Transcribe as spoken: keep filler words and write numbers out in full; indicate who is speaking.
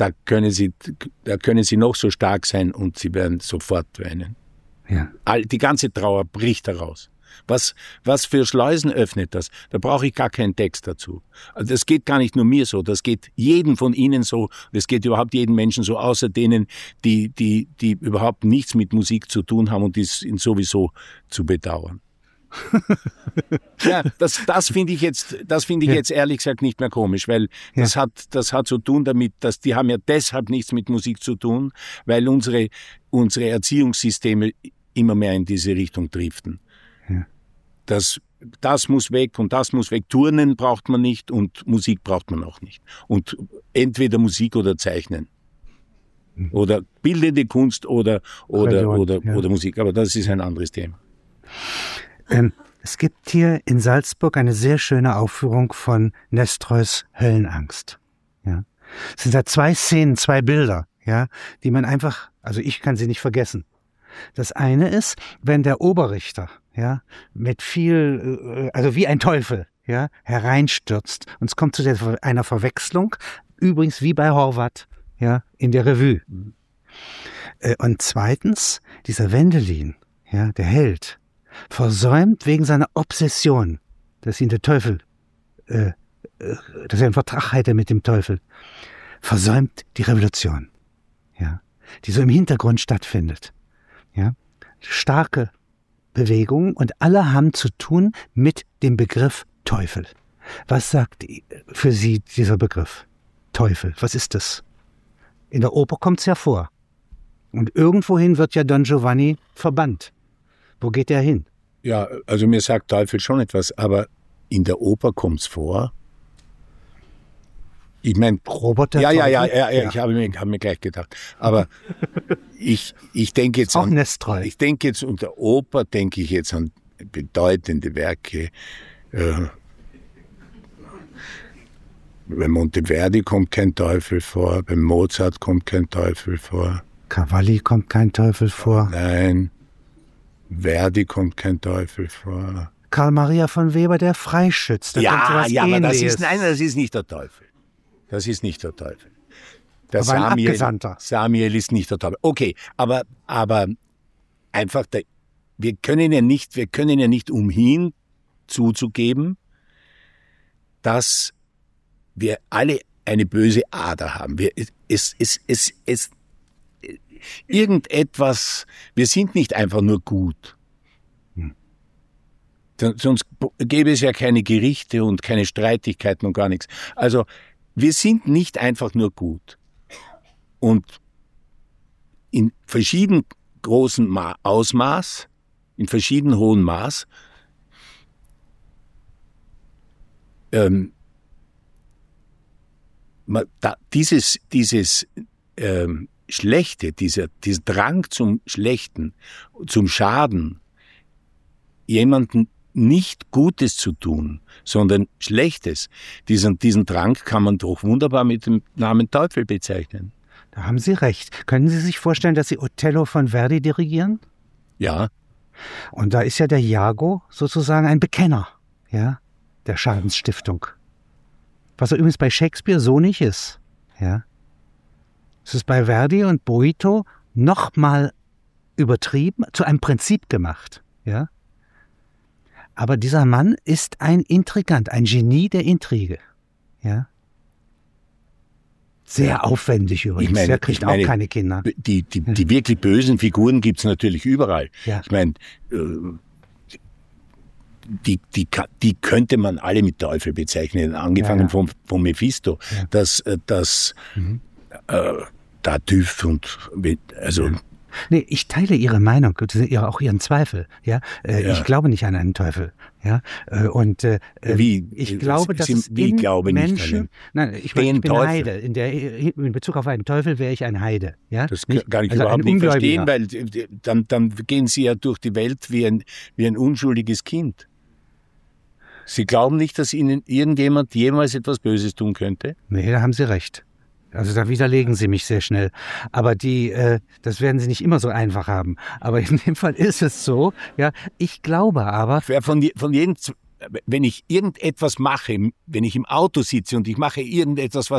Speaker 1: da können Sie, da können Sie noch so stark sein und Sie werden sofort weinen.
Speaker 2: Ja.
Speaker 1: All, die ganze Trauer bricht heraus. Was, was für Schleusen öffnet das? Da brauche ich gar keinen Text dazu. Also das geht gar nicht nur mir so, das geht jedem von Ihnen so, das geht überhaupt jedem Menschen so, außer denen, die, die, die überhaupt nichts mit Musik zu tun haben und die sind sowieso zu bedauern. Ja, das, das finde ich jetzt, das finde ich ja. jetzt ehrlich gesagt nicht mehr komisch, weil ja. das hat, das hat zu tun damit, dass die haben ja deshalb nichts mit Musik zu tun, weil unsere, unsere Erziehungssysteme immer mehr in diese Richtung driften. Ja. Das, das muss weg und das muss weg. Turnen braucht man nicht und Musik braucht man auch nicht. Und entweder Musik oder Zeichnen. Mhm. Oder bildende Kunst oder, oder,
Speaker 2: Religion,
Speaker 1: oder,
Speaker 2: ja.
Speaker 1: oder Musik. Aber das ist ein anderes Thema.
Speaker 2: Ähm, es gibt hier in Salzburg eine sehr schöne Aufführung von Nestreus Höllenangst. Ja. Es sind da zwei Szenen, zwei Bilder, ja, die man einfach, also ich kann sie nicht vergessen. Das eine ist, wenn der Oberrichter, ja, mit viel, also wie ein Teufel, ja, hereinstürzt und es kommt zu der, einer Verwechslung, übrigens wie bei Horvath, ja, in der Revue. Und zweitens, dieser Wendelin, ja, der Held, versäumt wegen seiner Obsession, dass ihn der Teufel, äh, dass er einen Vertrag hätte mit dem Teufel, versäumt die Revolution, ja, die so im Hintergrund stattfindet, ja, starke Bewegungen und alle haben zu tun mit dem Begriff Teufel. Was sagt für Sie dieser Begriff Teufel? Was ist das? In der Oper kommt es ja vor und irgendwohin wird ja Don Giovanni verbannt. Wo geht der hin?
Speaker 1: Ja, also mir sagt Teufel schon etwas, aber in der Oper kommt's vor. Ich meine,
Speaker 2: Robert der
Speaker 1: ja, ja, ja,
Speaker 2: Teufel?
Speaker 1: ja, ja,
Speaker 2: Ja.
Speaker 1: ich habe mir, hab mir gleich gedacht. Aber ich, ich denke jetzt
Speaker 2: Auch
Speaker 1: an,
Speaker 2: Nestreu.
Speaker 1: ich denke jetzt unter Oper denke ich jetzt an bedeutende Werke. Äh, bei Monteverdi kommt kein Teufel vor, bei Mozart kommt kein Teufel vor.
Speaker 2: Cavalli kommt kein Teufel vor.
Speaker 1: Nein. Verdi kommt kein Teufel vor.
Speaker 2: Karl Maria von Weber, der Freischütz. Da kommt
Speaker 1: Ja,
Speaker 2: sowas
Speaker 1: ja, aber das
Speaker 2: Ähnliches.
Speaker 1: ist, nein, das ist nicht der Teufel. Das ist nicht der Teufel. Der
Speaker 2: Aber ein
Speaker 1: Samiel,
Speaker 2: Abgesandter.
Speaker 1: Samiel ist nicht der Teufel. Okay, aber, aber einfach, der, wir können ja nicht, wir können ja nicht umhin zuzugeben, dass wir alle eine böse Ader haben. Wir, es, es, es, es, irgendetwas, wir sind nicht einfach nur gut. Hm. Sonst gäbe es ja keine Gerichte und keine Streitigkeiten und gar nichts. Also, wir sind nicht einfach nur gut. Und in verschieden großem Ma- Ausmaß, in verschieden hohem Maß, ähm, da, dieses, dieses, ähm, Schlechte, dieser, dieser Drang zum Schlechten, zum Schaden, jemanden nicht Gutes zu tun, sondern Schlechtes, diesen, diesen Drang kann man doch wunderbar mit dem Namen Teufel bezeichnen.
Speaker 2: Da haben Sie recht. Können Sie sich vorstellen, dass Sie Othello von Verdi dirigieren?
Speaker 1: Ja.
Speaker 2: Und da ist ja der Iago sozusagen ein Bekenner, ja, der Schadensstiftung. Was er übrigens bei Shakespeare so nicht ist, ja. Es ist bei Verdi und Boito noch mal übertrieben, zu einem Prinzip gemacht, ja. Aber dieser Mann ist ein Intrigant, ein Genie der Intrige, ja. Sehr
Speaker 1: ja.
Speaker 2: aufwendig übrigens.
Speaker 1: Ich meine,
Speaker 2: der kriegt
Speaker 1: ich meine,
Speaker 2: auch keine Kinder.
Speaker 1: Die, die, die wirklich bösen Figuren gibt's natürlich überall.
Speaker 2: Ja.
Speaker 1: Ich meine, die, die, die könnte man alle mit Teufel bezeichnen, angefangen ja, ja. Vom, vom Mephisto, ja. dass, dass mhm. äh, Tartuffe und also
Speaker 2: ja. Nee, ich teile Ihre Meinung, auch Ihren Zweifel. Ja, äh, ja. Ich glaube nicht an einen Teufel. Ja, äh, und äh,
Speaker 1: wie,
Speaker 2: ich glaube, dass
Speaker 1: Sie,
Speaker 2: es
Speaker 1: wie
Speaker 2: in
Speaker 1: glaube
Speaker 2: Menschen,
Speaker 1: nicht
Speaker 2: nein, ich, mein, ich bin
Speaker 1: Teufel.
Speaker 2: Heide. In, der, in Bezug auf einen Teufel wäre ich ein Heide. Ja,
Speaker 1: das
Speaker 2: nicht,
Speaker 1: kann ich
Speaker 2: also
Speaker 1: überhaupt nicht verstehen, weil
Speaker 2: Ungläubiger.
Speaker 1: dann, dann gehen Sie ja durch die Welt wie ein, wie ein unschuldiges Kind. Sie glauben nicht, dass Ihnen irgendjemand jemals etwas Böses tun könnte?
Speaker 2: Nee, da haben Sie recht. Also da widerlegen Sie mich sehr schnell. Aber die, äh, das werden Sie nicht immer so einfach haben. Aber in dem Fall ist es so. Ja, ich glaube aber.
Speaker 1: Von, von jedem, wenn ich irgendetwas mache, wenn ich im Auto sitze und ich mache irgendetwas, was